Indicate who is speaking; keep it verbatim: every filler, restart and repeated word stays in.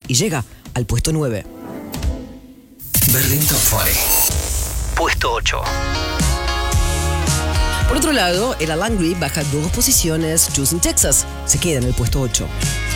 Speaker 1: y llega al puesto nueve.
Speaker 2: Berlín Top cuarenta. Puesto ocho.
Speaker 1: Por otro lado, el Alan Grip baja dos posiciones, Juice in Texas se queda en el puesto ocho.